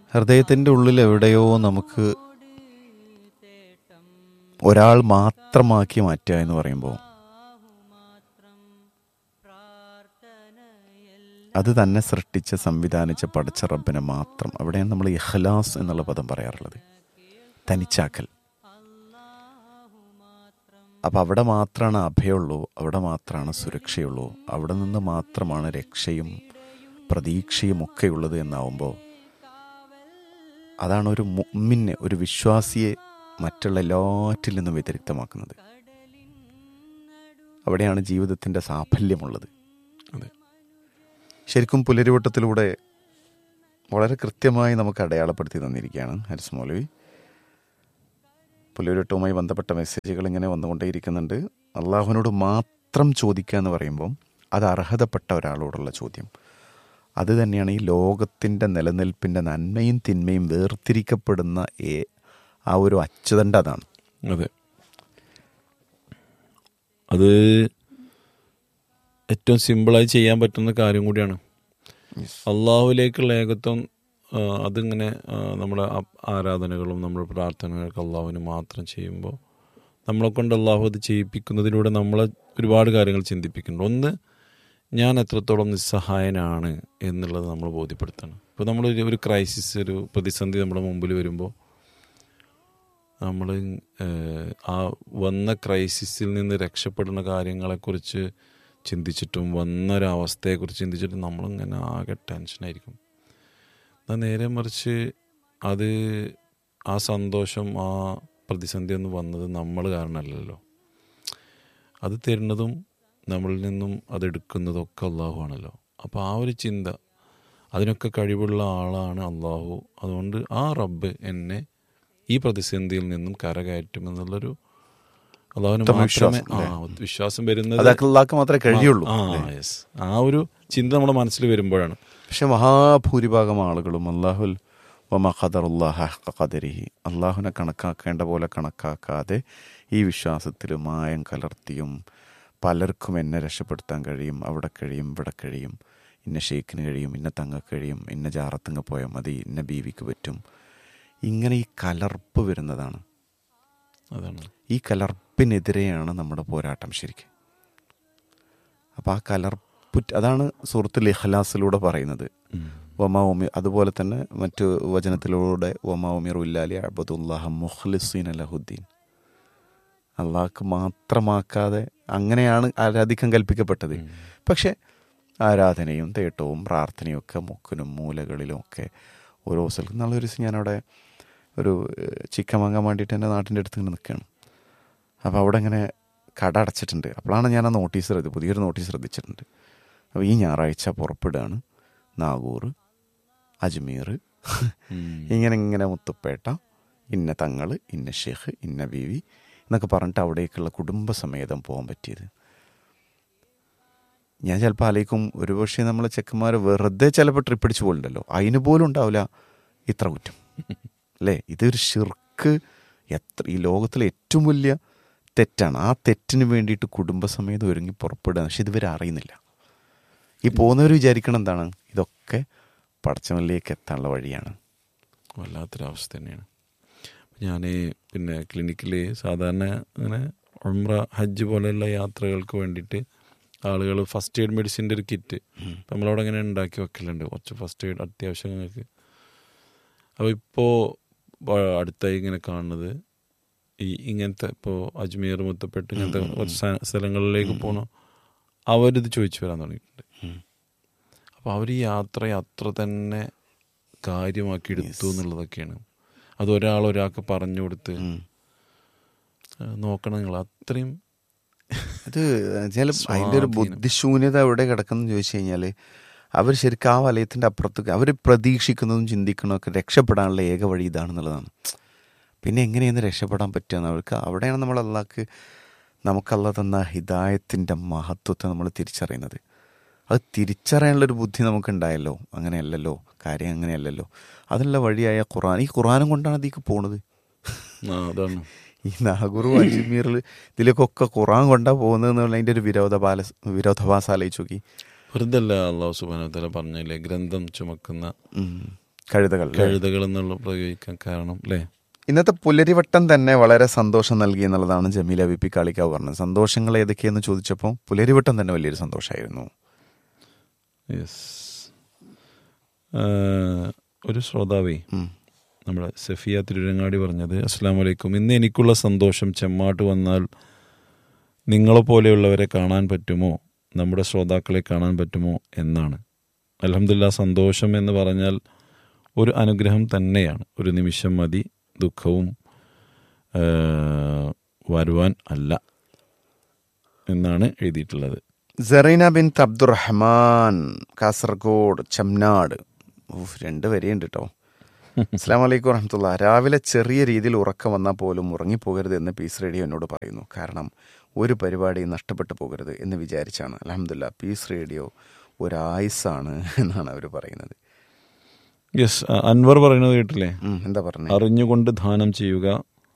ഹൃദയത്തിൻ്റെ ഉള്ളിൽ എവിടെയോ നമുക്ക് ഒരാൾ മാത്രമാക്കി മാറ്റുക എന്ന് പറയുമ്പോൾ അത് തന്നെ സൃഷ്ടിച്ച് സംവിധാനിച്ച് പഠിച്ച റബ്ബിനെ മാത്രം, അവിടെയാണ് നമ്മൾ ഇഖ്ലാസ് എന്നുള്ള പദം പറയാറുള്ളത്, തനിച്ചാക്കൽ. അപ്പം അവിടെ മാത്രമാണ് അഭയമുള്ളൂ, അവിടെ മാത്രമാണ് സുരക്ഷയുള്ളൂ, അവിടെ നിന്ന് മാത്രമാണ് രക്ഷയും പ്രതീക്ഷയും ഒക്കെ ഉള്ളത് എന്നാവുമ്പോൾ അതാണ് ഒരു മുഅ്മിനെ, ഒരു വിശ്വാസിയെ മറ്റുള്ള എല്ലാറ്റിൽ നിന്നും വ്യതിരിക്തമാക്കുന്നത്. അവിടെയാണ് ജീവിതത്തിൻ്റെ സാഫല്യമുള്ളത്. അതെ, ശരിക്കും പുലരിവട്ടത്തിലൂടെ വളരെ കൃത്യമായി നമുക്ക് അടയാളപ്പെടുത്തി തന്നിരിക്കുകയാണ് ഹാരിസ് മൗലവി. പുലരിവട്ടവുമായി ബന്ധപ്പെട്ട മെസ്സേജുകൾ ഇങ്ങനെ വന്നുകൊണ്ടേയിരിക്കുന്നുണ്ട്. അള്ളാഹുവിനോട് മാത്രം ചോദിക്കുക എന്ന് പറയുമ്പം അത് അർഹതപ്പെട്ട ഒരാളോടുള്ള ചോദ്യം. അത് തന്നെയാണ് ഈ ലോകത്തിൻ്റെ നിലനിൽപ്പിൻ്റെ നന്മയും തിന്മയും വേർതിരിക്കപ്പെടുന്ന ആ ഒരു അച്ചുതണ്ട്. അതാണ്. അതെ, അത് ഏറ്റവും സിമ്പിളായി ചെയ്യാൻ പറ്റുന്ന കാര്യം കൂടിയാണ്. അള്ളാഹുവിലേക്കുള്ള ഏകത്വം അതിങ്ങനെ നമ്മുടെ ആരാധനകളും നമ്മുടെ പ്രാർത്ഥനകളൊക്കെ അള്ളാഹുവിന് മാത്രം ചെയ്യുമ്പോൾ നമ്മളെ കൊണ്ട് അള്ളാഹു അത് ചെയ്യിപ്പിക്കുന്നതിലൂടെ നമ്മളെ ഒരുപാട് കാര്യങ്ങൾ ചിന്തിപ്പിക്കുന്നുണ്ട്. ഒന്ന്, ഞാൻ എത്രത്തോളം നിസ്സഹായനാണ് എന്നുള്ളത് നമ്മൾ ബോധ്യപ്പെടുത്തണം. ഇപ്പോൾ നമ്മൾ ഒരു ക്രൈസിസ്, ഒരു പ്രതിസന്ധി നമ്മുടെ മുമ്പിൽ വരുമ്പോൾ നമ്മൾ ആ വന്ന ക്രൈസിസിൽ നിന്ന് രക്ഷപ്പെടുന്ന കാര്യങ്ങളെക്കുറിച്ച് ചിന്തിച്ചിട്ടും വന്നൊരവസ്ഥയെക്കുറിച്ച് ചിന്തിച്ചിട്ടും നമ്മളിങ്ങനെ ആകെ ടെൻഷനായിരിക്കും. എന്നാൽ നേരെ മറിച്ച് അത് ആ സന്തോഷം, ആ പ്രതിസന്ധി ഒന്നും വന്നത് നമ്മൾ കാരണമല്ലല്ലോ. അത് തരുന്നതും നമ്മളിൽ നിന്നും അതെടുക്കുന്നതൊക്കെ അള്ളാഹു ആണല്ലോ. അപ്പോൾ ആ ഒരു ചിന്ത, അതിനൊക്കെ കഴിവുള്ള ആളാണ് അള്ളാഹു. അതുകൊണ്ട് ആ റബ്ബ് എന്നെ ഈ പ്രതിസന്ധിയിൽ നിന്നും കരകയറ്റുമെന്നുള്ളൊരു അള്ളാഹുവിന് മാത്രമേ വിശ്വാസം വരുന്നത് മാത്രമേ കഴിയുള്ളൂ. ആ ഒരു ചിന്ത നമ്മുടെ മനസ്സിൽ വരുമ്പോഴാണ്. പക്ഷെ മഹാഭൂരിഭാഗം ആളുകളും അള്ളാഹുൽ വമാ ഖദറുല്ലാഹ ഹഖ ഖദരിഹി, അള്ളാഹുവിനെ കണക്കാക്കേണ്ട പോലെ കണക്കാക്കാതെ ഈ വിശ്വാസത്തിൽ മായം കലർത്തിയും പലർക്കും എന്നെ രക്ഷപ്പെടുത്താൻ കഴിയും, അവിടെ കഴിയും, ഇവിടെ കഴിയും, ഇന്ന ഷെയ്ഖിന് കഴിയും, ഇന്ന തങ്ങ കഴിയും, ഇന്ന ജാറത്തങ്ങ പോയാൽ മതി, ഇന്ന ബീവിക്ക് പറ്റും, ഇങ്ങനെ ഈ കലർപ്പ് വരുന്നതാണ്. അതാണ് ഈ കലർപ്പിനെതിരെയാണ് നമ്മുടെ പോരാട്ടം ശരിക്കും. അപ്പോൾ ആ കലർപ്പ്, അതാണ് സൂറത്തുൽ ഇഖ്ലാസിലൂടെ പറയുന്നത്. വമാ ഉമിർ, അതുപോലെ തന്നെ മറ്റു വചനത്തിലൂടെ വമാ ഉമിറു ഇല്ലാ ലിയഅ്ബുദുല്ലാഹ മുഖ്ലിസീന ലഹുദ്ദീൻ, അള്ളാഹ്ക്ക് മാത്രമാക്കാതെ അങ്ങനെയാണ് ആരാധിക്കാൻ കൽപ്പിക്കപ്പെട്ടത്. പക്ഷെ ആരാധനയും തേട്ടവും പ്രാർത്ഥനയും ഒക്കെ മുക്കിനും മൂലകളിലും ഒക്കെ ഓരോ സ്ഥലത്തും. നല്ലൊരു ദിവസം ഞാനവിടെ ഒരു ചിക്കൻ വാങ്ങാൻ വേണ്ടിയിട്ട് എൻ്റെ നാട്ടിൻ്റെ അടുത്ത് ഇങ്ങനെ നിൽക്കുകയാണ്. അപ്പോൾ അവിടെ ഇങ്ങനെ കട അടച്ചിട്ടുണ്ട്. അപ്പോഴാണ് ഞാൻ ആ നോട്ടീസ് പുതിയൊരു നോട്ടീസ് ശ്രദ്ധിച്ചിട്ടുണ്ട്. അപ്പോൾ ഈ ഞായറാഴ്ച പുറപ്പെടുകയാണ് നാഗൂർ, അജ്മീർ, ഇങ്ങനെ മുത്തുപ്പേട്ട, ഇന്ന തങ്ങൾ, ഇന്ന ഷെയ്ഖ്, ഇന്ന ബീവി എന്നൊക്കെ പറഞ്ഞിട്ട് അവിടേക്കുള്ള കുടുംബസമേതം പോകാൻ പറ്റിയത്. ഞാൻ ചിലപ്പോൾ ആലോചിക്കും, ഒരുപക്ഷെ നമ്മളെ ചെക്കന്മാർ വെറുതെ ചിലപ്പോൾ ട്രിപ്പ് അടിച്ച് പോലുണ്ടല്ലോ, അതിന് പോലും ഉണ്ടാവില്ല ഇത്ര കുറ്റം അല്ലേ? ഇതൊരു ഷിർക്ക്, ഈ ലോകത്തിലെ ഏറ്റവും വലിയ തെറ്റാണ്. ആ തെറ്റിന് വേണ്ടിയിട്ട് കുടുംബസമേതം ഒരുങ്ങി പുറപ്പെടുക. പക്ഷെ ഇതുവരെ അറിയുന്നില്ല. ഈ പോകുന്നവർ വിചാരിക്കണം എന്താണ്, ഇതൊക്കെ പടച്ചവനിലേക്ക് എത്താനുള്ള വഴിയാണ്. വല്ലാത്തൊരവസ്ഥ തന്നെയാണ്. ഞാൻ പിന്നെ ക്ലിനിക്കിൽ സാധാരണ അങ്ങനെ ഉംറ, ഹജ്ജ് പോലെയുള്ള യാത്രകൾക്ക് വേണ്ടിയിട്ട് ആളുകൾ ഫസ്റ്റ് എയ്ഡ് മെഡിസിൻ്റെ ഒരു കിറ്റ് നമ്മളവിടെ അങ്ങനെ ഉണ്ടാക്കി വെക്കലുണ്ട്, കുറച്ച് ഫസ്റ്റ് എയ്ഡ് അത്യാവശ്യങ്ങൾക്ക്. അപ്പോൾ ഇപ്പോൾ അടുത്തായി ഇങ്ങനെ കാണുന്നത് ഇങ്ങനത്തെ ഇപ്പോൾ അജ്മീർ, മുത്തപ്പെട്ട് ഇങ്ങനത്തെ കുറച്ച് സ്ഥലങ്ങളിലേക്ക് പോകണം, അവരിത് ചോദിച്ചു വരാൻ തുടങ്ങിയിട്ടുണ്ട്. അപ്പോൾ അവർ ഈ യാത്രയെ അത്ര തന്നെ കാര്യമാക്കി എടുത്തു എന്നുള്ളതൊക്കെയാണ്. അത് ഒരാൾക്ക് പറഞ്ഞു കൊടുത്ത് നോക്കണം നിങ്ങൾ, അത്രയും അത് ചില അതിൻ്റെ ഒരു ബുദ്ധിശൂന്യത എവിടെ കിടക്കുന്നു ചോദിച്ചു കഴിഞ്ഞാൽ, അവർ ശരിക്കും ആ വലയത്തിൻ്റെ അപ്പുറത്ത് അവർ പ്രതീക്ഷിക്കുന്നതും ചിന്തിക്കുന്നതൊക്കെ രക്ഷപ്പെടാനുള്ള ഏക വഴി ഇതാണെന്നുള്ളതാണ്. പിന്നെ എങ്ങനെയെന്ന് രക്ഷപ്പെടാൻ പറ്റുമെന്ന് അവർക്ക്, അവിടെയാണ് നമ്മൾ നമുക്കല്ല തന്ന ഹിദായത്തിൻ്റെ മഹത്വത്തെ നമ്മൾ തിരിച്ചറിയുന്നത്. അത് തിരിച്ചറിയാനുള്ളൊരു ബുദ്ധി നമുക്കുണ്ടായല്ലോ. അങ്ങനെയല്ലല്ലോ കാര്യം, അങ്ങനെയല്ലല്ലോ. അതിനുള്ള വഴിയായ ഖുർആൻ, ഈ ഖുർആനും കൊണ്ടാണ് അതിലേക്ക് പോണത്. അതാണ് ഈ നാഗൂറും അജ്മീറിൽ ഇതിലേക്കൊക്കെ ഖുർആൻ കൊണ്ടാണ് പോകുന്നതെന്നുള്ള അതിൻ്റെ ഒരു വിരോധാഭാസം ആലോചിച്ച് നോക്കി. വെറുതെ അല്ല അല്ലാഹു സുബ്ഹാനഹു വ തആല പറഞ്ഞില്ലേ, ഗ്രന്ഥം ചുമക്കുന്ന കഴുതകൾ എന്നുള്ള പ്രയോഗിക്കാൻ കാരണം അല്ലേ? ഇന്നത്തെ പുലരിവട്ടം തന്നെ വളരെ സന്തോഷം നൽകി എന്നുള്ളതാണ് ജമീല വി പി കാളിക്കാവ് പറഞ്ഞത്. സന്തോഷങ്ങൾ ഏതൊക്കെയെന്ന് ചോദിച്ചപ്പോൾ പുലരിവട്ടം തന്നെ വലിയൊരു സന്തോഷമായിരുന്നു. യെസ്. ഒരു ശ്രോതാവേ, നമ്മുടെ സഫിയ തിരുരങ്ങാടി പറഞ്ഞത്, അസ്സലാമു അലൈക്കും, ഇന്ന് എനിക്കുള്ള സന്തോഷം ചെമ്മാട്ട് വന്നാൽ നിങ്ങളെപ്പോലെയുള്ളവരെ കാണാൻ പറ്റുമോ, നമ്മുടെ ശ്രോതാക്കളെ കാണാൻ പറ്റുമോ എന്നാണ്. അൽഹംദുലില്ലാ, സന്തോഷം എന്ന് പറഞ്ഞാൽ ഒരു അനുഗ്രഹം തന്നെയാണ്. ഒരു നിമിഷം മതി, ദുഃഖവും വരുവാൻ അല്ല എന്നാണ് എഴുതിയിട്ടുള്ളത്. Serena bin Abdulrahman, Kasaragod Chemnad. 2 വരെയുണ്ട് കേട്ടോ. അസ്സലാമു അലൈക്കും വറഹ്മത്തുള്ളാഹി. രാവിലെ ചെറിയ രീതിയിൽ ഉറക്കം വന്നാൽ പോലും ഉറങ്ങിപ്പോകരുത് എന്ന് പീസ് റേഡിയോ എന്നോട് പറയുന്നു. കാരണം ഒരു പരിപാടി നഷ്ടപ്പെട്ടു പോകരുത് എന്ന് വിചാരിച്ചാണ്. അൽഹംദുലില്ലാ, പീസ് റേഡിയോ ഒരായുസാണ് എന്നാണ് അവർ പറയുന്നത്. യെസ്. അൻവർ പറയുന്നത് കേട്ടില്ലേ? എന്താ പറഞ്ഞത്? അറിഞ്ഞുകൊണ്ട് ദാനം ചെയ്യുക,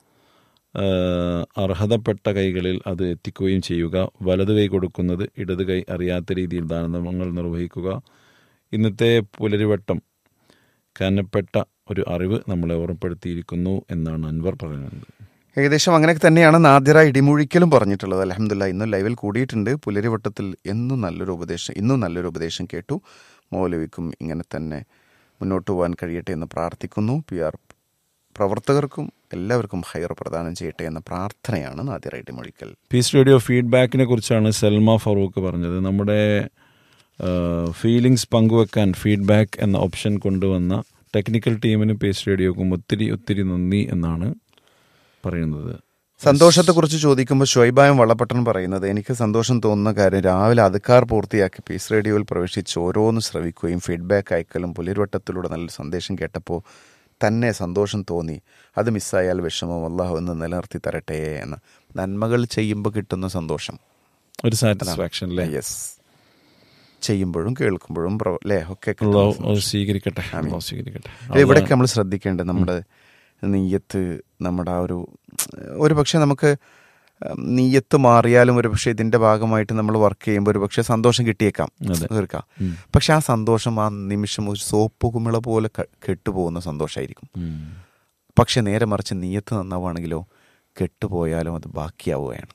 അർഹതപ്പെട്ട കൈകളിൽ അത് എത്തിക്കുകയും ചെയ്യുക. വലത് കൈ കൊടുക്കുന്നത് ഇടത് കൈ അറിയാത്ത രീതിയിൽ ദാനധർമ്മങ്ങൾ നിർവഹിക്കുക. ഇന്നത്തെ പുലരിവട്ടം കനപ്പെട്ട ഒരു അറിവ് നമ്മളെ ഓർമ്മപ്പെടുത്തിയിരിക്കുന്നു എന്നാണ് അൻവർ പറയുന്നത്. ഏകദേശം അങ്ങനെയൊക്കെ തന്നെയാണ് നാദിറ ഇടിമുഴിക്കലും പറഞ്ഞിട്ടുള്ളത്. അൽഹംദുലില്ലാ, ഇന്നും ലൈവിൽ കൂടിയിട്ടുണ്ട്. പുലരിവട്ടത്തിൽ ഇന്നും നല്ലൊരു ഉപദേശം കേട്ടു. മൗലവിക്കും ഇങ്ങനെ തന്നെ മുന്നോട്ട് പോകാൻ കഴിയട്ടെ എന്ന് പ്രാർത്ഥിക്കുന്നു. PR പ്രവർത്തകർക്കും എല്ലാവർക്കും ഹൈർ പ്രദാനം ചെയ്യട്ടെ എന്ന പ്രാർത്ഥനയാണ് നാദിറ ഇടിമുഴിക്കൽ. പീസ് റേഡിയോ ഫീഡ്ബാക്കിനെ കുറിച്ചാണ് സൽമ ഫറൂഖ് പറഞ്ഞത്. നമ്മുടെ ഫീലിങ്സ് പങ്കുവെക്കാൻ ഫീഡ്ബാക്ക് എന്ന ഓപ്ഷൻ കൊണ്ടുവന്ന ടെക്നിക്കൽ ടീമിനും പീസ് റേഡിയോക്കും ഒത്തിരി നന്ദി എന്നാണ് പറയുന്നത്. സന്തോഷത്തെക്കുറിച്ച് ചോദിക്കുമ്പോൾ ഷൊയ്ബായും വള്ളപ്പട്ടൻ പറയുന്നത്, എനിക്ക് സന്തോഷം തോന്നുന്ന കാര്യം രാവിലെ അദ്കാർ പൂർത്തിയാക്കി പീസ് റേഡിയോയിൽ പ്രവേശിച്ച് ഓരോന്ന് ശ്രവിക്കുകയും ഫീഡ്ബാക്ക് അയക്കലും പുലരിവട്ടത്തിലൂടെ നല്ലൊരു സന്ദേശം കേട്ടപ്പോൾ തന്നെ സന്തോഷം തോന്നി. അത് മിസ്സായാൽ വിഷമം അല്ലാഹു എന്ന് നിലനിർത്തി തരട്ടെ എന്ന്. നന്മകൾ ചെയ്യുമ്പോൾ കിട്ടുന്ന സന്തോഷം, ഒരു സാറ്റിസ്ഫാക്ഷൻ അല്ലേ? യെസ്. ചെയ്യുമ്പോഴും കേൾക്കുമ്പോഴും ഒക്കെ സ്വീകരിക്കട്ടെ. ഇവിടെയൊക്കെ നമ്മൾ ശ്രദ്ധിക്കേണ്ടത് നമ്മുടെ നീയത്ത്, നമ്മുടെ ഒരു പക്ഷേ നമുക്ക് നീയത്ത് മാറിയാലും ഒരു പക്ഷേ ഇതിൻ്റെ ഭാഗമായിട്ട് നമ്മൾ വർക്ക് ചെയ്യുമ്പോൾ ഒരു പക്ഷേ സന്തോഷം കിട്ടിയേക്കാം, തീർക്കാം. പക്ഷെ ആ സന്തോഷം ആ നിമിഷം ഒരു സോപ്പ് കുമിള പോലെ കെട്ടുപോകുന്ന സന്തോഷമായിരിക്കും. പക്ഷെ നേരെ മറിച്ച് നീയത്ത് നന്നാവുകയാണെങ്കിലോ കെട്ടുപോയാലും അത് ബാക്കിയാവുകയാണ്.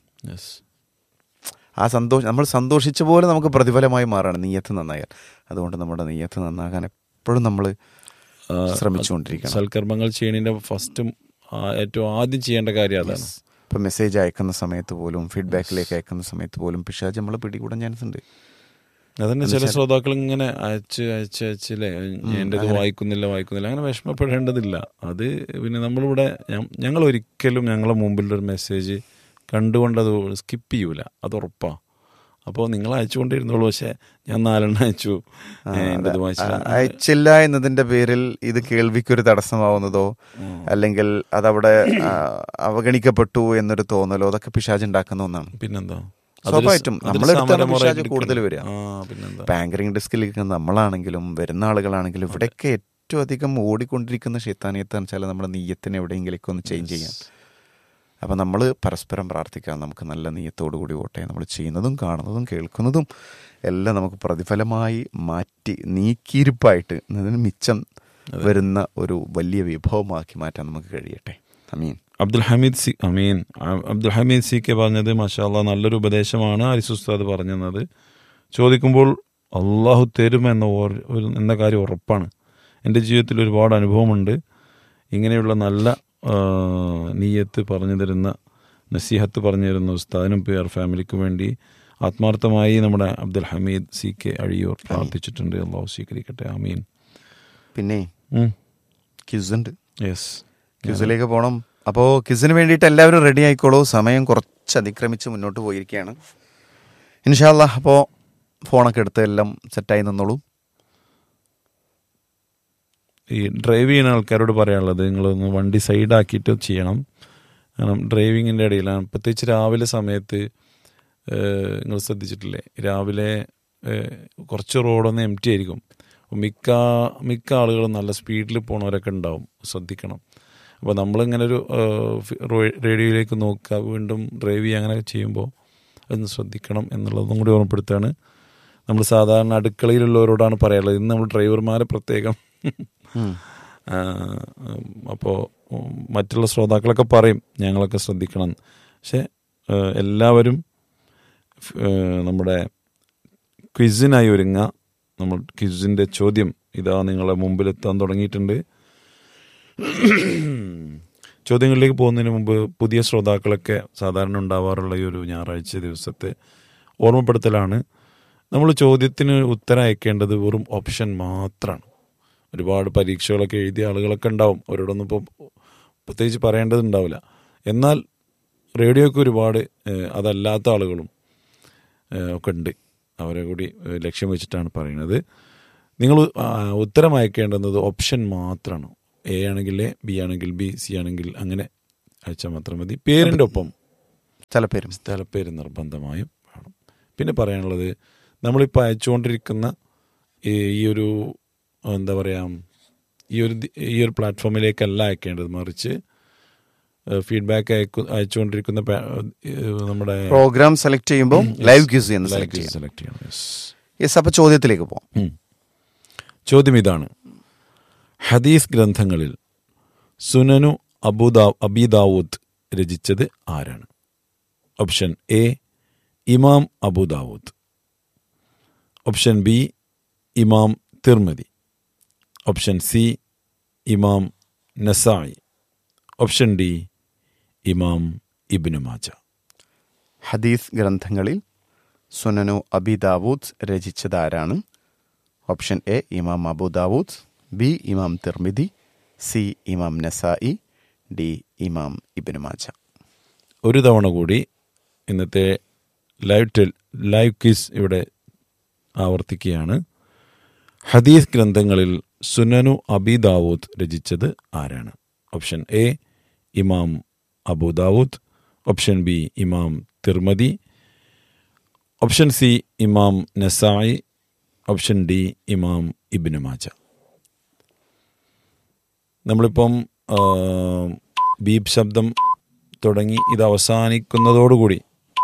ആ സന്തോഷം നമ്മൾ സന്തോഷിച്ച പോലെ നമുക്ക് പ്രതിഫലമായി മാറാണ് നീയത്ത് നന്നായാൽ. അതുകൊണ്ട് നമ്മുടെ നീയത്ത് നന്നാകാൻ എപ്പോഴും നമ്മൾ ശ്രമിച്ചുകൊണ്ടിരിക്കണം. സൽക്കർമ്മങ്ങൾ ചെയ്യുന്നതിൻ്റെ ഏറ്റവും ആദ്യം ചെയ്യേണ്ട കാര്യം അതാണ്. ഇപ്പം മെസ്സേജ് അയക്കുന്ന സമയത്ത് പോലും ഫീഡ്ബാക്കിലേക്ക് അയക്കുന്ന സമയത്ത് പോലും പിശാച് നമ്മളെ പിടികൂടാൻ ചാൻസ് ഉണ്ട്. അതന്നെ, ചില ശ്രോതാക്കൾ ഇങ്ങനെ അയച്ചല്ലേ എൻ്റെ ഇത് വായിക്കുന്നില്ല അങ്ങനെ വിഷമപ്പെടേണ്ടതില്ല. അത് പിന്നെ നമ്മളിവിടെ ഞങ്ങൾ ഒരിക്കലും ഞങ്ങളെ മുമ്പിലൊരു മെസ്സേജ് കണ്ടുകൊണ്ട് അത് സ്കിപ്പ് ചെയ്യൂല, അത് ഉറപ്പാണ്. അപ്പോൾ നിങ്ങൾ അയച്ചുകൊണ്ടിരുന്നോളൂ. പക്ഷെ ഞാൻ 4 അയച്ചു, അയച്ചില്ല എന്നതിൻ്റെ പേരിൽ ഇത് കേൾവിക്കൊരു തടസ്സമാവുന്നതോ അല്ലെങ്കിൽ അതവിടെ അവഗണിക്കപ്പെട്ടു എന്നൊരു തോന്നലോ അതൊക്കെ പിശാച് ഉണ്ടാക്കുന്ന ഒന്നാണ്. പിന്നെന്താ, സ്വാഭാവികമായിട്ടും നമ്മളെടുത്താണ് പിശാച് കൂടുതൽ വരിക. ബാങ്കറിംഗ് ഡെസ്കിൽ നമ്മളാണെങ്കിലും വരുന്ന ആളുകളാണെങ്കിലും ഇവിടെയൊക്കെ ഏറ്റവും അധികം ഓടിക്കൊണ്ടിരിക്കുന്ന ശൈത്താനിയത്താന്ന് വെച്ചാൽ നമ്മുടെ നീയത്തിനെ എവിടെയെങ്കിലേക്ക് ഒന്ന് ചേഞ്ച് ചെയ്യാം. അപ്പം നമ്മൾ പരസ്പരം പ്രാർത്ഥിക്കാം, നമുക്ക് നല്ല നീയത്തോടു കൂടി പോട്ടെ, നമ്മൾ ചെയ്യുന്നതും കാണുന്നതും കേൾക്കുന്നതും എല്ലാം നമുക്ക് പ്രതിഫലമായി മാറ്റി നീക്കിയിരിപ്പായിട്ട് അതിന് മിച്ചം വരുന്ന ഒരു വലിയ വിഭവമാക്കി മാറ്റാൻ നമുക്ക് കഴിയട്ടെ. അമീൻ. അബ്ദുൽ ഹമീദ് സി കെ പറഞ്ഞത് മാഷാ അല്ലാഹ് നല്ലൊരു ഉപദേശമാണ് ആരിസ് ഉസ്താദ് പറഞ്ഞത്. ചോദിക്കുമ്പോൾ അള്ളാഹു തരുമെന്ന കാര്യം ഉറപ്പാണ്. എൻ്റെ ജീവിതത്തിൽ ഒരുപാട് അനുഭവമുണ്ട്. ഇങ്ങനെയുള്ള നല്ല നീയത്ത് പറഞ്ഞു തരുന്ന, നസീഹത്ത് പറഞ്ഞു തരുന്ന ഉസ്താദിനും PR ഫാമിലിക്കും വേണ്ടി ആത്മാർത്ഥമായി നമ്മുടെ അബ്ദുൽ ഹമീദ് സി കെ അഴിയൂർ പ്രാർത്ഥിച്ചിട്ടുണ്ട്. അള്ളാഹു സ്വീകരിക്കട്ടെ. ആമീൻ. പിന്നെ ക്വിസുണ്ട്. യെസ്, ക്വിസിലേക്ക് പോകണം. അപ്പോൾ ക്വിസിന് വേണ്ടിയിട്ട് എല്ലാവരും റെഡി ആയിക്കോളൂ. സമയം കുറച്ച് അതിക്രമിച്ച് മുന്നോട്ട് പോയിരിക്കുകയാണ്. ഇൻഷാ അല്ലാഹ് അപ്പോൾ ഫോണൊക്കെ എടുത്ത് എല്ലാം സെറ്റായി നിന്നോളൂ. ഈ ഡ്രൈവ് ചെയ്യുന്ന ആൾക്കാരോട് പറയാനുള്ളത്, നിങ്ങളൊന്ന് വണ്ടി സൈഡാക്കിയിട്ട് ചെയ്യണം. കാരണം ഡ്രൈവിങ്ങിൻ്റെ ഇടയിലാണ്, പ്രത്യേകിച്ച് രാവിലെ സമയത്ത് നിങ്ങൾ ശ്രദ്ധിച്ചിട്ടില്ലേ, രാവിലെ കുറച്ച് റോഡൊന്ന് എംപ്റ്റി ആയിരിക്കും. മിക്ക ആളുകളും നല്ല സ്പീഡിൽ പോണവരൊക്കെ ഉണ്ടാവും, ശ്രദ്ധിക്കണം. അപ്പോൾ നമ്മളിങ്ങനെ ഒരു റേഡിയോയിലേക്ക് നോക്കുക, വീണ്ടും ഡ്രൈവ് ചെയ്യുക, അങ്ങനെ ചെയ്യുമ്പോൾ അതൊന്ന് ശ്രദ്ധിക്കണം എന്നുള്ളതും കൂടി ഓർമ്മപ്പെടുത്തുകയാണ്. നമ്മൾ സാധാരണ അടുക്കളയിലുള്ളവരോടാണ് പറയാനുള്ളത്. ഇന്ന് നമ്മൾ ഡ്രൈവർമാരെ പ്രത്യേകം അപ്പോൾ മറ്റുള്ള ശ്രോതാക്കളൊക്കെ പറയും ഞങ്ങളൊക്കെ ശ്രദ്ധിക്കണം. പക്ഷെ എല്ലാവരും നമ്മുടെ ക്വിസിനായി ഒരുങ്ങുക. നമ്മൾ ക്വിസിൻ്റെ ചോദ്യം ഇതാ നിങ്ങളെ മുമ്പിലെത്താൻ തുടങ്ങിയിട്ടുണ്ട്. ചോദ്യങ്ങളിലേക്ക് പോകുന്നതിന് മുമ്പ് പുതിയ ശ്രോതാക്കളൊക്കെ സാധാരണ ഉണ്ടാവാറുള്ള ഈ ഒരു ഞായറാഴ്ച ദിവസത്തെ ഓർമ്മപ്പെടുത്തലാണ്. നമ്മൾ ചോദ്യത്തിന് ഉത്തരം അയക്കേണ്ടത് വെറും ഓപ്ഷൻ മാത്രമാണ്. ഒരുപാട് പരീക്ഷകളൊക്കെ എഴുതിയ ആളുകളൊക്കെ ഉണ്ടാവും, അവരോടൊന്നും ഇപ്പോൾ പ്രത്യേകിച്ച് പറയേണ്ടതുണ്ടാവില്ല. എന്നാൽ റേഡിയോയ്ക്ക് ഒരുപാട് അതല്ലാത്ത ആളുകളും ഒക്കെ ഉണ്ട്. അവരെ കൂടി ലക്ഷ്യം വെച്ചിട്ടാണ് പറയുന്നത്. നിങ്ങൾ ഉത്തരം അയക്കേണ്ടുന്നത് ഓപ്ഷൻ മാത്രമാണ്. എ ആണെങ്കിൽ എ, ബി ആണെങ്കിൽ ബി, സി ആണെങ്കിൽ അങ്ങനെ അയച്ചാൽ മാത്രം മതി. പേരിൻ്റെ ഒപ്പം സ്ഥലപ്പേര് നിർബന്ധമായും വേണം. പിന്നെ പറയാനുള്ളത്, നമ്മളിപ്പോൾ അയച്ചുകൊണ്ടിരിക്കുന്ന ഈ ഒരു എന്താ പറയുക, ഈ ഒരു പ്ലാറ്റ്ഫോമിലേക്കല്ല അയക്കേണ്ടത്, മറിച്ച് ഫീഡ്ബാക്ക് അയച്ചുകൊണ്ടിരിക്കുന്ന നമ്മുടെ പ്രോഗ്രാം സെലക്ട് ചെയ്യുമ്പോൾ ലൈവ് ക്വിസ് സെലക്ട് ചെയ്യണം. യെസ്, അപ്പോൾ ചോദ്യത്തിലേക്ക് പോകാം. ചോദ്യം ഇതാണ്: ഹദീസ് ഗ്രന്ഥങ്ങളിൽ സുനനു അബി ദാവൂദ് രചിച്ചത് ആരാണ്? ഓപ്ഷൻ എ ഇമാം അബു ദാവൂദ്, ഓപ്ഷൻ ബി ഇമാം തിർമിദി, ഓപ്ഷൻ സി ഇമാം നസായി, ഓപ്ഷൻ ഡി ഇമാം ഇബ്നു മാജ. ഹദീസ് ഗ്രന്ഥങ്ങളിൽ സുനനു അബി ദാവൂദ് രചിച്ചത് ആരാണ്? ഓപ്ഷൻ എ ഇമാം അബു ദാവൂദ്, ബി ഇമാം തിർമിദി, സി ഇമാം നസായി, ഡി ഇമാം ഇബ്നു മാജ. ഒരു തവണ കൂടി ഇന്നത്തെ ലൈവ് ക്വിസ് ഇവിടെ ആവർത്തിക്കുകയാണ്. ഹദീസ് ഗ്രന്ഥങ്ങളിൽ സുനനു അബി ദാവൂദ് രചിച്ചത് ആരാണ്? ഓപ്ഷൻ എ ഇമാം അബു ദാവൂദ്, ഓപ്ഷൻ ബി ഇമാം തിർമിദി, ഓപ്ഷൻ സി ഇമാം നസായി, ഓപ്ഷൻ ഡി ഇമാം ഇബ്നു മാജ. നമ്മളിപ്പം ബീപ് ശബ്ദം തുടങ്ങി ഇത് അവസാനിക്കുന്നതോടുകൂടി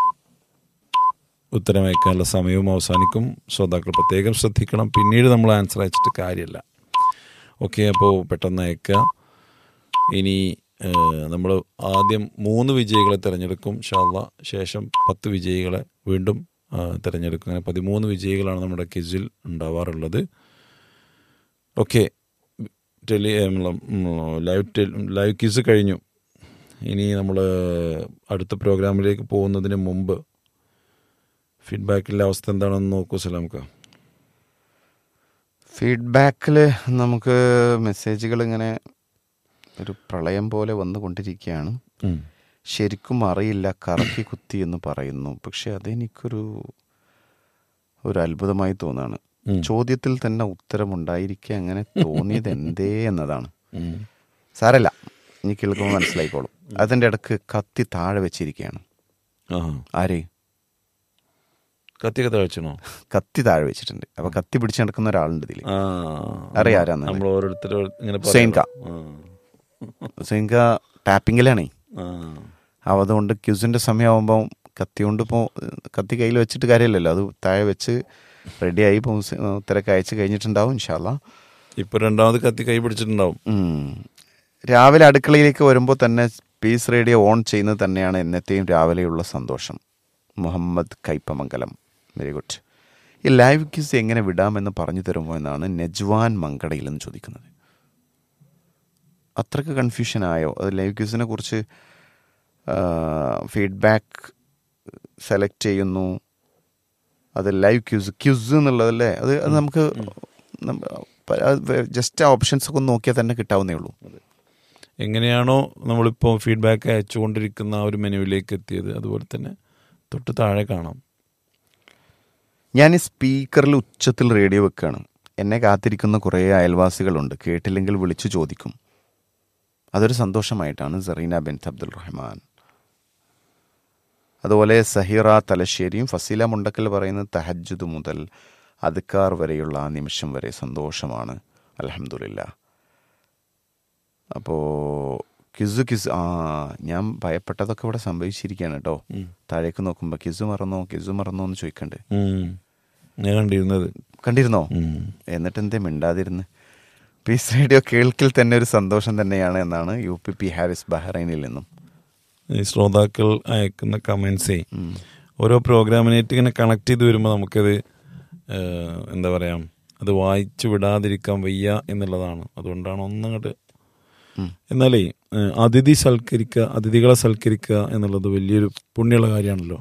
ഉത്തരം അയക്കാനുള്ള സമയവും അവസാനിക്കും. ശ്രോതാക്കൾ പ്രത്യേകം ശ്രദ്ധിക്കണം. പിന്നീട് നമ്മൾ ആൻസർ അയച്ചിട്ട് കാര്യമില്ല. ഓക്കെ, അപ്പോൾ പെട്ടെന്ന് അയക്കുക. ഇനി നമ്മൾ ആദ്യം 3 വിജയികളെ തിരഞ്ഞെടുക്കും ഇൻഷാ അല്ലാഹ്. ശേഷം 10 വിജയികളെ വീണ്ടും തിരഞ്ഞെടുക്കും. അങ്ങനെ 13 വിജയികളാണ് നമ്മുടെ ക്വിസിൽ ഉണ്ടാവാറുള്ളത്. ഓക്കെ, ലൈവ് ക്വിസ് കഴിഞ്ഞു. ഇനി നമ്മൾ അടുത്ത പ്രോഗ്രാമിലേക്ക് പോകുന്നതിന് മുമ്പ് ഫീഡ്ബാക്കിൻ്റെ അവസ്ഥ എന്താണെന്ന് നോക്കൂ സലാംക്ക. ഫീഡ്ബാക്കിൽ നമുക്ക് മെസ്സേജുകൾ ഇങ്ങനെ ഒരു പ്രളയം പോലെ വന്നുകൊണ്ടിരിക്കുകയാണ്. ശരിക്കും അറിയില്ല, കറക്കി കുത്തി എന്ന് പറയുന്നു. പക്ഷെ അതെനിക്കൊരു അത്ഭുതമായി തോന്നാണ്. ചോദ്യത്തിൽ തന്നെ ഉത്തരമുണ്ടായിരിക്കുക, അങ്ങനെ തോന്നിയത് എന്തേ എന്നതാണ്. സാരല്ല, ഇനി കേൾക്കുമ്പോൾ മനസ്സിലായിക്കോളും. അതിൻ്റെ ഇടക്ക് കത്തി താഴെ വെച്ചിരിക്കുകയാണ്. ആര്? കത്തി താഴെ വെച്ചിട്ടുണ്ട്. അപ്പൊ കത്തി പിടിച്ച് നടക്കുന്ന ഒരാളുണ്ട് ഇതിൽ. അറിയാരാന്ന്? ഹുസൈൻക ടാപ്പിങ്ങിലാണേ. അതുകൊണ്ട് ക്യൂസിന്റെ സമയമാകുമ്പോൾ കത്തി കൊണ്ട് ഇപ്പോൾ കത്തി കയ്യിൽ വെച്ചിട്ട് കാര്യമില്ലല്ലോ, അത് താഴെ വെച്ച് റെഡിയായി ഇപ്പോൾ ഉത്തരക്ക് അയച്ചു കഴിഞ്ഞിട്ടുണ്ടാവും ഇൻഷാ അല്ലാഹ്. ഇപ്പൊ രണ്ടാമത് കത്തി കൈ പിടിച്ചിട്ടുണ്ടാവും. രാവിലെ അടുക്കളയിലേക്ക് വരുമ്പോൾ തന്നെ പീസ് റേഡിയോ ഓൺ ചെയ്യുന്നത് തന്നെയാണ് എന്നത്തെയും രാവിലെയുള്ള സന്തോഷം. Muhammad Kaipamangalam, very good. ഈ ലൈവ് ക്വിസ് എങ്ങനെ വിടാമെന്ന് പറഞ്ഞു തരുമോ എന്നാണ് നജ്വാൻ മങ്കടയിൽ നിന്ന് ചോദിക്കുന്നത്. അത്രയ്ക്ക് കൺഫ്യൂഷനായോ? അത് ലൈവ് ക്വിസിനെ കുറിച്ച് ഫീഡ്ബാക്ക് സെലക്ട് ചെയ്യുന്നു, അത് ലൈവ് ക്യൂസ് എന്നുള്ളതല്ലേ? അത് നമുക്ക് ജസ്റ്റ് ആ ഓപ്ഷൻസ് ഒക്കെ ഒന്ന് നോക്കിയാൽ തന്നെ കിട്ടാവുന്നേ ഉള്ളൂ. എങ്ങനെയാണോ നമ്മളിപ്പോൾ ഫീഡ്ബാക്ക് അയച്ചുകൊണ്ടിരിക്കുന്ന ആ ഒരു മെനുവിലേക്ക് എത്തിയത്, അതുപോലെ തന്നെ തൊട്ട് താഴെ കാണാം. ഞാൻ ഈ സ്പീക്കറിൽ ഉച്ചത്തിൽ റേഡിയോ വെക്കുകയാണ്. എന്നെ കാത്തിരിക്കുന്ന കുറേ അയൽവാസികളുണ്ട്. കേട്ടില്ലെങ്കിൽ വിളിച്ചു ചോദിക്കും. അതൊരു സന്തോഷമായിട്ടാണ് സറീന ബിൻത്ത് അബ്ദുൽ റഹ്മാൻ. അതുപോലെ സഹീറ തലശ്ശേരിയും ഫസീല മുണ്ടക്കൽ പറയുന്നത് തഹജ്ജുദ് മുതൽ അദ്കാർ വരെയുള്ള ആ നിമിഷം വരെ സന്തോഷമാണ്, അൽഹംദുലില്ലാഹ്. അപ്പോൾ ക്വിസ് ഞാൻ ഭയപ്പെട്ടതൊക്കെ ഇവിടെ സംഭവിച്ചിരിക്കുകയാണ് കേട്ടോ. താഴേക്ക് നോക്കുമ്പോൾ ക്വിസ് മറന്നോ എന്ന് ചോദിക്കണ്ട്. ഞാൻ കണ്ടിരുന്നത്. കണ്ടിരുന്നോ? എന്നിട്ട് എന്തേ മിണ്ടാതിരുന്ന്? പീസ് റേഡിയോ കേൾക്കിൽ തന്നെ ഒരു സന്തോഷം തന്നെയാണ് എന്നാണ് UPP ഹാരിസ് ബഹ്റൈനിൽ നിന്നും. ഈ ശ്രോതാക്കൾ അയക്കുന്ന കമൻസേ ഓരോ പ്രോഗ്രാമിനായിട്ട് ഇങ്ങനെ കണക്ട് ചെയ്ത് വരുമ്പോൾ നമുക്കത് എന്താ പറയുക, അത് വായിച്ചു വിടാതിരിക്കാൻ വയ്യ എന്നുള്ളതാണ്. അതുകൊണ്ടാണ് ഒന്നങ്ങോട്ട്. എന്നാലേ അതിഥികളെ സൽക്കരിക്കുക എന്നുള്ളത് വലിയൊരു പുണ്യമുള്ള കാര്യമാണല്ലോ.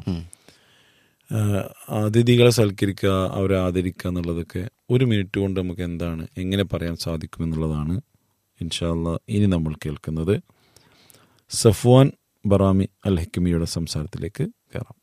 അതിഥികളെ സൽക്കരിക്കുക, അവരെ ആദരിക്കുക എന്നുള്ളതൊക്കെ ഒരു മിനിറ്റ് കൊണ്ട് നമുക്ക് എങ്ങനെ പറയാൻ സാധിക്കും എന്നുള്ളതാണ് ഇൻഷാ അല്ലാഹ് ഇനി നമ്മൾ കേൾക്കുന്നത്. സഫ്വാൻ ബറാമി അൽ ഹിക്മിയുടെ സംസാരത്തിലേക്ക് കയറാം.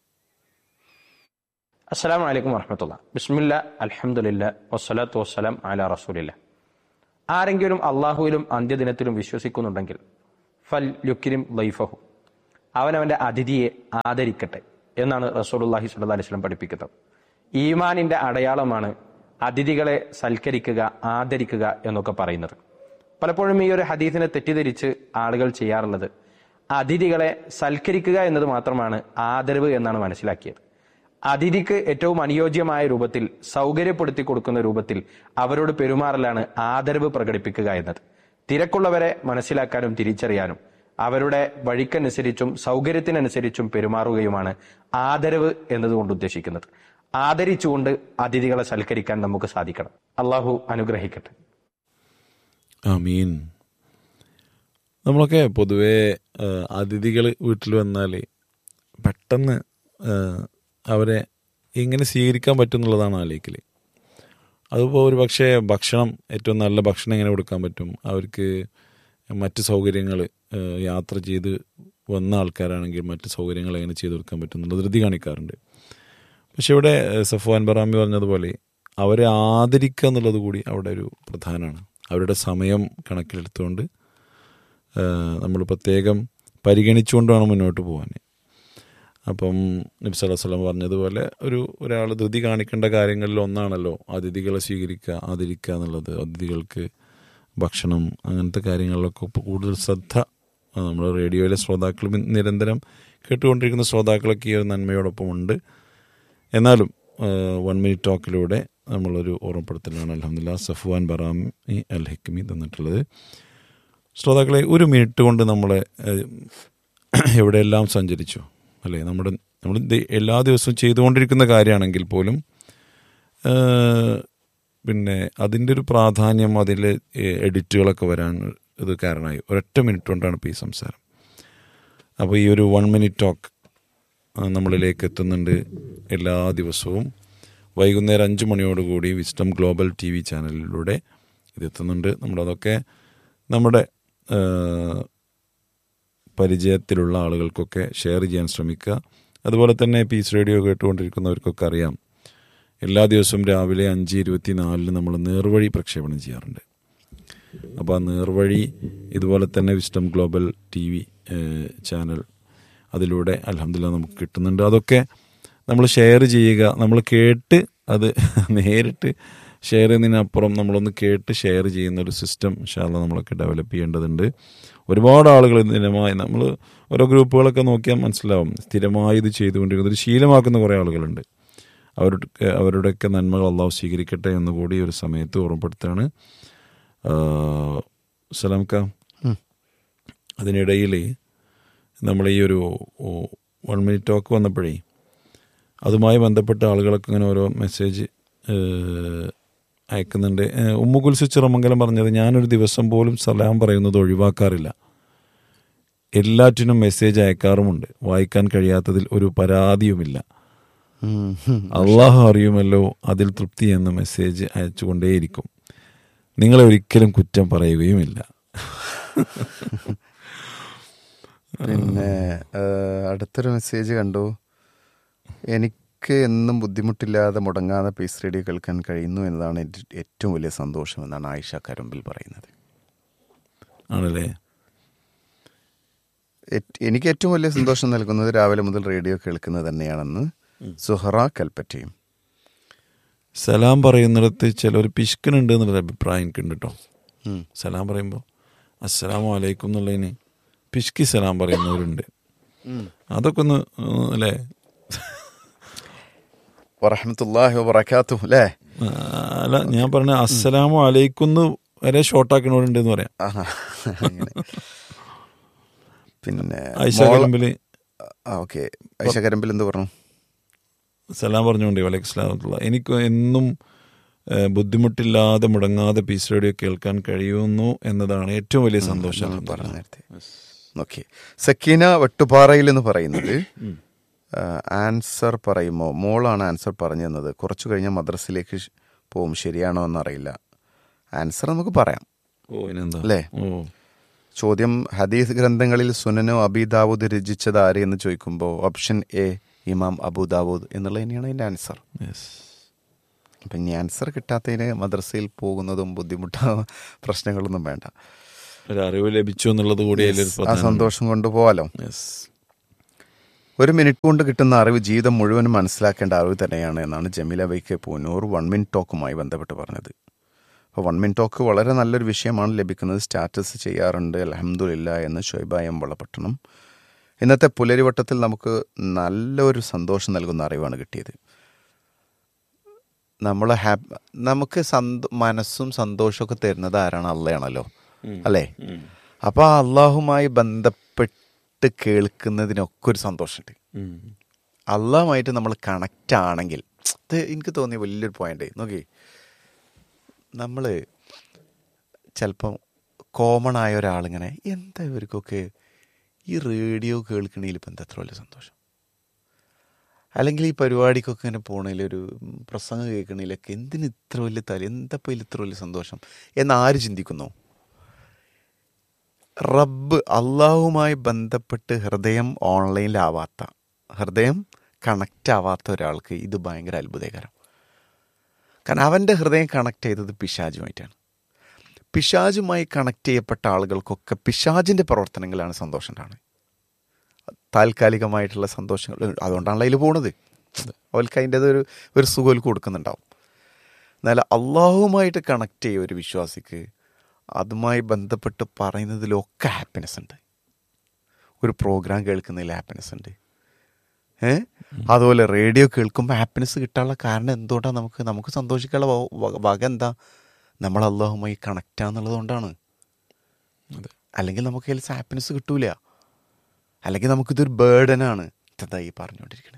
അസ്സലാമു അലൈക്കും വറഹ്മത്തുള്ളാഹി. ബിസ്മില്ലാ അൽഹംദുലില്ലാ വസ്സലാത്തു വസ്സലാം അലാ റസൂലില്ലാ. ആരെങ്കിലും അള്ളാഹുവിലും അന്ത്യദിനത്തിലും വിശ്വസിക്കുന്നുണ്ടെങ്കിൽ ഫൽ യുക്രിം ലൈഫഹു, അവനവൻ്റെ അതിഥിയെ ആദരിക്കട്ടെ എന്നാണ് റസൂലുള്ളാഹി സ്വല്ലല്ലാഹി അലൈഹി വസല്ലം പഠിപ്പിക്കുന്നത്. ഈമാനിൻ്റെ അടയാളമാണ് അതിഥികളെ സൽക്കരിക്കുക, ആദരിക്കുക എന്നൊക്കെ പറയുന്നത്. പലപ്പോഴും ഈ ഒരു ഹദീസിനെ തെറ്റിദ്ധരിച്ച് ആളുകൾ ചെയ്യാറുള്ളത് അതിഥികളെ സൽക്കരിക്കുക എന്നത് മാത്രമാണ് ആദരവ് എന്നാണ് മനസ്സിലാക്കിയത്. അതിഥിക്ക് ഏറ്റവും അനുയോജ്യമായ രൂപത്തിൽ, സൗകര്യപ്പെടുത്തി കൊടുക്കുന്ന രൂപത്തിൽ അവരോട് പെരുമാറലാണ് ആദരവ് പ്രകടിപ്പിക്കുക എന്നത്. തിരക്കുള്ളവരെ മനസ്സിലാക്കാനും തിരിച്ചറിയാനും അവരുടെ വഴിക്കനുസരിച്ചും സൗകര്യത്തിനനുസരിച്ചും പെരുമാറുകയുമാണ് ആദരവ് എന്നതുകൊണ്ട് ഉദ്ദേശിക്കുന്നത്. ആദരിച്ചുകൊണ്ട് അതിഥികളെ സൽക്കരിക്കാൻ നമുക്ക് സാധിക്കണം. അള്ളാഹു അനുഗ്രഹിക്കട്ടെ. ആമീൻ. നമ്മളൊക്കെ പൊതുവേ അതിഥികൾ വീട്ടിൽ വന്നാൽ പെട്ടെന്ന് അവരെ എങ്ങനെ സ്വീകരിക്കാൻ പറ്റും എന്നുള്ളതാണ് ആലോചിക്കൽ. അതിപ്പോൾ ഒരു പക്ഷേ ഭക്ഷണം, ഏറ്റവും നല്ല ഭക്ഷണം എങ്ങനെ കൊടുക്കാൻ പറ്റും, അവർക്ക് മറ്റ് സൗകര്യങ്ങൾ, യാത്ര ചെയ്ത് വന്ന ആൾക്കാരാണെങ്കിൽ മറ്റ് സൗകര്യങ്ങൾ എങ്ങനെ ചെയ്ത് കൊടുക്കാൻ പറ്റും എന്നുള്ളത് ധൃതി കാണിക്കാറുണ്ട്. പക്ഷെ ഇവിടെ സഫ്വാൻ ബറാമി പറഞ്ഞതുപോലെ അവരെ ആദരിക്കുക എന്നുള്ളത് കൂടി അവിടെ ഒരു പ്രധാനമാണ്. അവരുടെ സമയം കണക്കിലെടുത്തുകൊണ്ട് നമ്മൾ പ്രത്യേകം പരിഗണിച്ചുകൊണ്ടാണ് മുന്നോട്ട് പോകാൻ. അപ്പം നബി സല്ലല്ലാഹു അലൈഹി വസല്ലം പറഞ്ഞതുപോലെ ഒരാൾ ധൃതി കാണിക്കേണ്ട കാര്യങ്ങളിൽ ഒന്നാണല്ലോ അതിഥികളെ സ്വീകരിക്കുക, ആദരിക്കുക എന്നുള്ളത്. അതിഥികൾക്ക് ഭക്ഷണം, അങ്ങനത്തെ കാര്യങ്ങളിലൊക്കെ കൂടുതൽ ശ്രദ്ധ നമ്മൾ റേഡിയോയിലെ ശ്രോതാക്കളും നിരന്തരം കേട്ടുകൊണ്ടിരിക്കുന്ന ശ്രോതാക്കളൊക്കെ ഈ ഒരു നന്മയോടൊപ്പം ഉണ്ട്. എന്നാലും 1 മിനിറ്റ് ടോക്കിലൂടെ നമ്മളൊരു ഓർമ്മപ്പെടുത്തലാണ് അൽഹംദുലില്ലാഹ് സഫ്വാൻ ബറാമി അൽ ഹിക്മി തന്നിട്ടുള്ളത്. ശ്രോതാക്കളെ, 1 മിനിറ്റ് കൊണ്ട് നമ്മളെ എവിടെയെല്ലാം സഞ്ചരിച്ചു അല്ലേ. നമ്മൾ എല്ലാ ദിവസവും ചെയ്തുകൊണ്ടിരിക്കുന്ന കാര്യമാണെങ്കിൽ പോലും പിന്നെ അതിൻ്റെ ഒരു പ്രാധാന്യം, അതിലെ എഡിറ്റുകളൊക്കെ വരാൻ ഇത് കാരണമായി. 1 മിനിറ്റ് കൊണ്ടാണ് ഇപ്പോൾ ഈ സംസാരം. അപ്പോൾ ഈ ഒരു 1 മിനിറ്റ് ടോക്ക് നമ്മളിലേക്ക് എത്തുന്നുണ്ട് എല്ലാ ദിവസവും വൈകുന്നേരം 5 മണിയോടുകൂടി വിസ്ഡം ഗ്ലോബൽ TV ചാനലിലൂടെ ഇതെത്തുന്നുണ്ട്. നമ്മളതൊക്കെ നമ്മുടെ പരിചയത്തിലുള്ള ആളുകൾക്കൊക്കെ ഷെയർ ചെയ്യാൻ ശ്രമിക്കുക. അതുപോലെ തന്നെ പീസ് റേഡിയോ കേട്ടുകൊണ്ടിരിക്കുന്നവർക്കൊക്കെ അറിയാം, എല്ലാ ദിവസവും രാവിലെ 5:24 നമ്മൾ നേർവഴി പ്രക്ഷേപണം ചെയ്യാറുണ്ട്. അപ്പോൾ ആ നേർവഴി ഇതുപോലെ തന്നെ വിസ്ഡം ഗ്ലോബൽ TV ചാനൽ അതിലൂടെ അൽഹംദുലില്ലാഹ് നമുക്ക് കിട്ടുന്നുണ്ട്. അതൊക്കെ നമ്മൾ ഷെയർ ചെയ്യുക. നമ്മൾ കേട്ട് അത് നേരിട്ട് ഷെയർ ചെയ്യുന്നതിനപ്പുറം നമ്മളൊന്ന് കേട്ട് ഷെയർ ചെയ്യുന്നൊരു സിസ്റ്റം ഇൻഷാ അല്ലാഹ് നമ്മളൊക്കെ ഡെവലപ്പ് ചെയ്യേണ്ടതുണ്ട്. ഒരുപാട് ആളുകൾ സ്ഥിരമായി, നമ്മൾ ഓരോ ഗ്രൂപ്പുകളൊക്കെ നോക്കിയാൽ മനസ്സിലാവും, സ്ഥിരമായി ഇത് ചെയ്തുകൊണ്ടിരിക്കുന്ന ഒരു ശീലമാക്കുന്ന കുറേ ആളുകളുണ്ട്. അവരുടെയൊക്കെ നന്മകൾ അള്ളാഹു സ്വീകരിക്കട്ടെ എന്ന് കൂടി ഒരു സമയത്ത് ഓർമ്മപ്പെടുത്താണ്. സലാംക്ക, അതിനിടയിൽ നമ്മൾ ഈ ഒരു 1 മിനിറ്റ് ടോക്ക് വന്നപ്പോഴേ അതുമായി ബന്ധപ്പെട്ട ആളുകളൊക്കെ ഇങ്ങനെ ഓരോ മെസ്സേജ് അയക്കുന്നുണ്ട്. ഉമ്മുകുൽസു ചിറമംഗലം പറഞ്ഞത്, ഞാനൊരു ദിവസം പോലും സലാം പറയുന്നത് ഒഴിവാക്കാറില്ല, എല്ലാറ്റിനും മെസ്സേജ് അയക്കാറുമുണ്ട്, വായിക്കാൻ കഴിയാത്തതിൽ ഒരു പരാതിയുമില്ല, അള്ളാഹു അറിയുമല്ലോ, അതിൽ തൃപ്തി എന്ന മെസ്സേജ് അയച്ചുകൊണ്ടേയിരിക്കും, നിങ്ങളെ ഒരിക്കലും കുറ്റം പറയുകയുമില്ല. പിന്നെ അടുത്തൊരു മെസ്സേജ് കണ്ടു, എനിക്ക് എന്നും ബുദ്ധിമുട്ടില്ലാതെ മുടങ്ങാതെ പീസ് റേഡിയോ കേൾക്കാൻ കഴിയുന്നു എന്നതാണ് ഏറ്റവും വലിയ സന്തോഷം എന്നാണ് ആയിഷ കരുമ്പിൽ പറയുന്നത്. ആണല്ലേ. എനിക്ക് ഏറ്റവും വലിയ സന്തോഷം നൽകുന്നത് രാവിലെ മുതൽ റേഡിയോ കേൾക്കുന്നത് തന്നെയാണെന്ന് സുഹറ കൽപ്പറ്റയും. സലാം പറയുന്നിടത്ത് ചിലർ പിശുക്കനുണ്ട് എന്നുള്ളൊരു അഭിപ്രായം എനിക്കുണ്ട് കേട്ടോ. സലാം പറയുമ്പോൾ അസ്സലാമു അലൈക്കും എന്നുള്ളതിന് പിശുക്കി സലാം പറയുന്നവരുണ്ട്. അതൊക്കെ ഒന്ന് അല്ലേ, വറഹ്മത്തുള്ളാഹി വബറകാതുഹു അല്ലേ. അല്ല, ഞാൻ പറഞ്ഞ അസ്സലാമു അലൈക്കും എന്ന് വരെ ഷോർട്ടാക്കണോടുണ്ട് എന്ന് പറയാം. ആഹാ, അങ്ങനെ. പിന്നെ ഐഷ കരിമ്പിൽ ഓക്കെ, ഐഷ കരിമ്പിൽ എന്ത് പറഞ്ഞു? സലാം പറഞ്ഞുകൊണ്ട് വലൈക്കും സ്ലാം. എനിക്ക് എന്നും ബുദ്ധിമുട്ടില്ലാതെ മുടങ്ങാതെ പീസ് റേഡിയോ കേൾക്കാൻ കഴിയുന്നു എന്നതാണ് ഏറ്റവും വലിയ സന്തോഷം. പറഞ്ഞു നേരത്തെ. ഓക്കെ, സക്കീന വെട്ടുപാറയിൽ എന്ന് പറയുന്നത് ആൻസർ പറയുമ്പോൾ മോളാണ് ആൻസർ പറഞ്ഞു തന്നത്. കുറച്ചു കഴിഞ്ഞാൽ മദ്രസയിലേക്ക് പോവും, ശരിയാണോ എന്നറിയില്ല. ആൻസർ നമുക്ക് പറയാം അല്ലേ? ചോദ്യം, ഹദീസ് ഗ്രന്ഥങ്ങളിൽ സുനനോ അബീദാവൂദ് രചിച്ചത് ആര് എന്ന് ചോദിക്കുമ്പോൾ ഓപ്ഷൻ എ ഇമാം അബൂദാവൂദ് എന്നുള്ളത് തന്നെയാണ് അതിൻ്റെ ആൻസർ. അപ്പം ഇനി ആൻസർ കിട്ടാത്തതിന് മദ്രസയിൽ പോകുന്നതും ബുദ്ധിമുട്ടോ പ്രശ്നങ്ങളൊന്നും വേണ്ട, ഒരു അറിവ് ലഭിച്ചു എന്നുള്ളത് കൂടി ആ സന്തോഷം കൊണ്ട് പോവാലോ. 1 മിനിറ്റ് കൊണ്ട് കിട്ടുന്ന അറിവ് ജീവിതം മുഴുവനും മനസ്സിലാക്കേണ്ട അറിവ് തന്നെയാണ് എന്നാണ് ജമീല വൈക്കെ പൂനൂർ 1 മിനിറ്റ് ടോക്കുമായി ബന്ധപ്പെട്ട് പറഞ്ഞത്. അപ്പോൾ 1 മിനിറ്റ് ടോക്ക് വളരെ നല്ലൊരു വിഷയമാണ് ലഭിക്കുന്നത്. സ്റ്റാറ്റസ് ചെയ്യാറുണ്ട് അൽഹംദുലില്ലാ എന്ന് ഷൊയ്ബ എം വളപട്ടണം. ഇന്നത്തെ പുലരിവട്ടത്തിൽ നമുക്ക് നല്ലൊരു സന്തോഷം നൽകുന്ന അറിവാണ് കിട്ടിയത്. നമ്മളെ നമുക്ക് മനസ്സും സന്തോഷമൊക്കെ തരുന്നത് ആരാണ്? അള്ളയാണല്ലോ അല്ലേ? അപ്പോൾ ആ അള്ളാഹുമായി ബന്ധപ്പെട്ട് കേൾക്കുന്നതിനൊക്കെ ഒരു സന്തോഷമുണ്ട്. അള്ളാഹുമായിട്ട് നമ്മൾ കണക്റ്റ് ആണെങ്കിൽ, ഇത് എനിക്ക് തോന്നിയ വലിയൊരു പോയിന്റ്. നോക്കി, നമ്മൾ ചിലപ്പം കോമൺ ആയ ഒരാളിങ്ങനെ എന്താ ഇവർക്കൊക്കെ ഈ റേഡിയോ കേൾക്കണതിൽ ഇപ്പം എന്താ എത്ര വലിയ സന്തോഷം, അല്ലെങ്കിൽ ഈ പരിപാടിക്കൊക്കെ ഇങ്ങനെ പോണതിലൊരു പ്രസംഗം കേൾക്കണതിലൊക്കെ എന്തിന് ഇത്ര വലിയ എന്തപ്പോൾ ഇതിൽ ഇത്ര വലിയ സന്തോഷം എന്നാര് ചിന്തിക്കുന്നു? റബ്ബ് അള്ളാഹുമായി ബന്ധപ്പെട്ട് ഹൃദയം ഓൺലൈനിലാവാത്ത, ഹൃദയം കണക്റ്റ് ആവാത്ത ഒരാൾക്ക് ഇത് ഭയങ്കര അത്ഭുതകരം. കാരണം അവൻ്റെ ഹൃദയം കണക്ട് ചെയ്തത് പിശാചുമായിട്ടാണ്. പിശാചുമായി കണക്ട് ചെയ്യപ്പെട്ട ആളുകൾക്കൊക്കെ പിശാചിൻ്റെ പ്രവർത്തനങ്ങളാണ് സന്തോഷം ഉണ്ടാകുന്നത്, താൽക്കാലികമായിട്ടുള്ള സന്തോഷങ്ങൾ. അതുകൊണ്ടാണല്ലോ അതിൽ പോണത്. അവർക്ക് അതിൻ്റേത് ഒരു സുഖം കൊടുക്കുന്നുണ്ടാവും. എന്നാൽ അള്ളാഹുമായിട്ട് കണക്ട് ചെയ്യ ഒരു വിശ്വാസിക്ക് അതുമായി ബന്ധപ്പെട്ട് പറയുന്നതിലൊക്കെ ഹാപ്പിനെസ് ഉണ്ട്. ഒരു പ്രോഗ്രാം കേൾക്കുന്നതിൽ ഹാപ്പിനെസ് ഉണ്ട്. അതുപോലെ റേഡിയോ കേൾക്കുമ്പോൾ ഹാപ്പിനെസ് കിട്ടാനുള്ള കാരണം എന്തുകൊണ്ടാണ്? നമുക്ക് സന്തോഷിക്കാനുള്ള വക എന്താ? നമ്മൾ അള്ളാഹുമായി കണക്റ്റ് ആണെന്നുള്ളത് കൊണ്ടാണ്. അല്ലെങ്കിൽ നമുക്ക് അതിൽ ഹാപ്പിനെസ് കിട്ടൂല, അല്ലെങ്കിൽ നമുക്കിതൊരു ബേർഡനാണ്. ഇതായി പറഞ്ഞുകൊണ്ടിരിക്കണേ.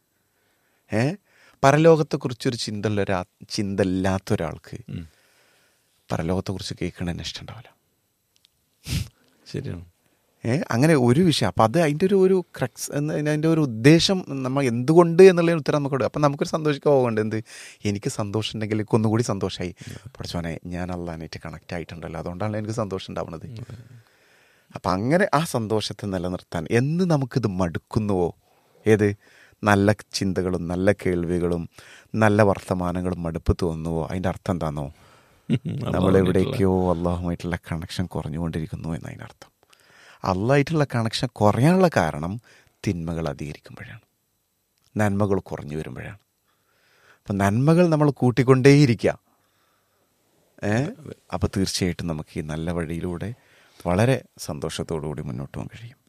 പരലോകത്തെക്കുറിച്ചൊരു ചിന്ത ഇല്ലാത്ത ഒരാൾക്ക് പരലോകത്തെക്കുറിച്ച് കേൾക്കണതിന് ഇഷ്ടമുണ്ടാവില്ല. ശരിയാണ്. അങ്ങനെ ഒരു വിഷയം. അപ്പം അത് അതിൻ്റെ ഒരു ക്രക്സ് അതിൻ്റെ ഒരു ഉദ്ദേശം നമ്മൾ എന്തുകൊണ്ട് എന്നുള്ളതിന് ഉത്തരം നമുക്കുണ്ട്. അപ്പം നമുക്കൊരു സന്തോഷിക്കാൻ പോകേണ്ടത് എന്ത്? എനിക്ക് സന്തോഷം ഉണ്ടെങ്കിൽ എനിക്ക് ഒന്നുകൂടി സന്തോഷമായി. പഠിച്ചോനെ ഞാൻ അള്ളാനായിട്ട് കണക്റ്റ് ആയിട്ടുണ്ടല്ലോ, അതുകൊണ്ടാണ് എനിക്ക് സന്തോഷം ഉണ്ടാവുന്നത്. അപ്പം അങ്ങനെ ആ സന്തോഷത്തെ നിലനിർത്താൻ എന്ന് നമുക്കിത് മടുക്കുന്നുവോ, ഏത് നല്ല ചിന്തകളും നല്ല കേൾവികളും നല്ല വർത്തമാനങ്ങളും മടുപ്പ് തോന്നുന്നുവോ, അതിൻ്റെ അർത്ഥം എന്താണെന്നോ? നമ്മളെവിടേക്കോ അള്ളാഹുമായിട്ടുള്ള കണക്ഷൻ കുറഞ്ഞുകൊണ്ടിരിക്കുന്നു എന്നതിൻ്റെ അർത്ഥം. അള്ളാഹുമായിട്ടുള്ള കണക്ഷൻ കുറയാനുള്ള കാരണം തിന്മകൾ അധികരിക്കുമ്പോഴാണ്, നന്മകൾ കുറഞ്ഞു വരുമ്പോഴാണ്. അപ്പം നന്മകൾ നമ്മൾ കൂട്ടിക്കൊണ്ടേയിരിക്കുക. അപ്പോൾ തീർച്ചയായിട്ടും നമുക്ക് ഈ നല്ല വഴിയിലൂടെ വളരെ സന്തോഷത്തോടു കൂടി മുന്നോട്ട് പോകാൻ കഴിയും.